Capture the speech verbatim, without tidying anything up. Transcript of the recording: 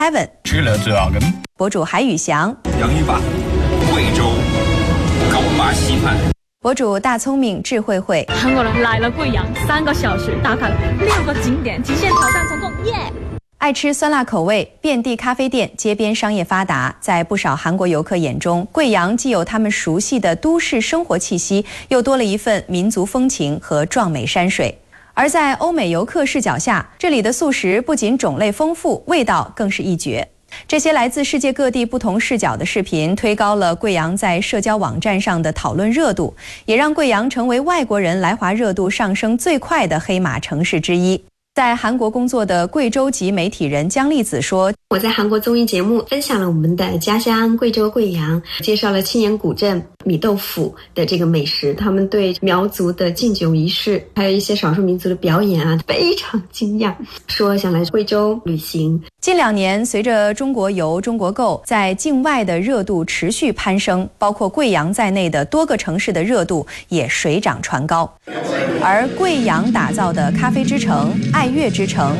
Heaven 吃了这个博主海宇翔， 杨一发，贵州高麻稀饭。 博主大聪明智慧慧， 韩国人来了贵阳，三个小时打卡了六个景点，极限挑战成功，耶！ 爱吃酸辣口味，遍地咖啡店，街边商业发达。在不少韩国游客眼中，贵阳既有他们熟悉的都市生活气息，又多了一份民族风情和壮美山水。而在欧美游客视角下，这里的素食不仅种类丰富，味道更是一绝。这些来自世界各地不同视角的视频，推高了贵阳在社交网站上的讨论热度，也让贵阳成为外国人来华热度上升最快的黑马城市之一。在韩国工作的贵州籍媒体人姜丽子说， 我在韩国综艺节目分享了我们的家乡贵州贵阳，介绍了青年古镇米豆腐的这个美食，他们对苗族的敬酒仪式，还有一些少数民族的表演啊，非常惊讶，说想来贵州旅行。 近两年，随着中国游、中国购在境外的热度持续攀升，包括贵阳在内的多个城市的热度也水涨船高。而贵阳打造的咖啡之城、爱乐之城、